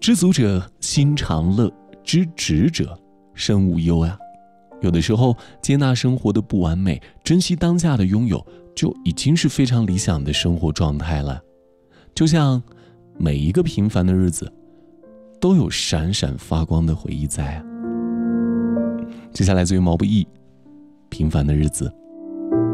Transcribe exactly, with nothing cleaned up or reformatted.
知足者心常乐，知止者身无忧啊。有的时候接纳生活的不完美，珍惜当下的拥有，就已经是非常理想的生活状态了。就像每一个平凡的日子都有闪闪发光的回忆在啊。接下来自于毛不易，平凡的日子